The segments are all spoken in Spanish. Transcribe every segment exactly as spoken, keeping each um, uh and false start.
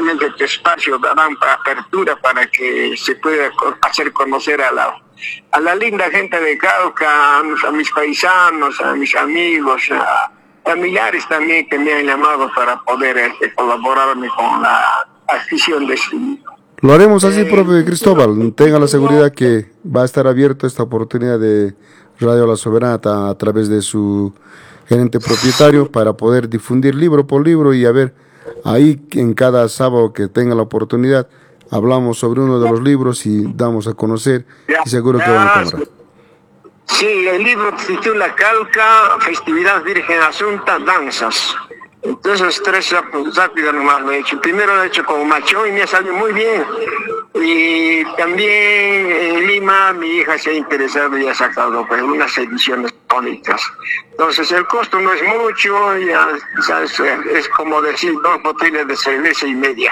realmente este espacio darán para apertura para que se pueda hacer conocer a la, a la linda gente de Cauca, a mis paisanos, a mis amigos, a familiares también que me han llamado para poder este, colaborarme con la adquisición de este libro. Lo haremos así, eh, profe Cristóbal. Tenga la seguridad que va a estar abierto esta oportunidad de Radio La Soberana a, a través de su gerente propietario para poder difundir libro por libro y a ver, ahí en cada sábado que tenga la oportunidad hablamos sobre uno de los libros y damos a conocer y seguro que van a comprar. Sí, el libro se titula Cauca, Festividad Virgen Asunta, Danzas. Entonces tres rápido nomás lo he hecho. Primero lo he hecho con Machón y me ha salido muy bien. Y también en Lima mi hija se ha interesado y ha sacado pues, unas ediciones bonitas. Entonces el costo no es mucho, ya, ¿sabes? Es como decir dos botellas de cerveza y media.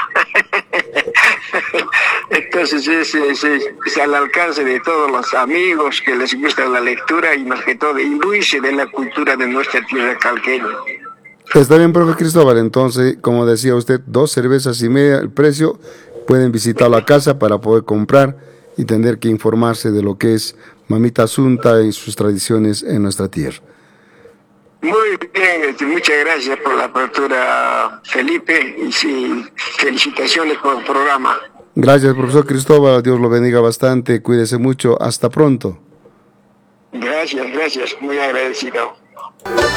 Entonces es, es, es, es al alcance de todos los amigos que les gusta la lectura y más que todo imbuirse de la cultura de nuestra tierra calqueña. Está bien, profe Cristóbal. Entonces, como decía usted, dos cervezas y media el precio. Pueden visitar la casa para poder comprar y tener que informarse de lo que es Mamita Asunta y sus tradiciones en nuestra tierra. Muy bien, muchas gracias por la apertura, Felipe, y sí, felicitaciones por el programa. Gracias, profesor Cristóbal. Dios lo bendiga bastante. Cuídese mucho. Hasta pronto. Gracias, gracias. Muy agradecido.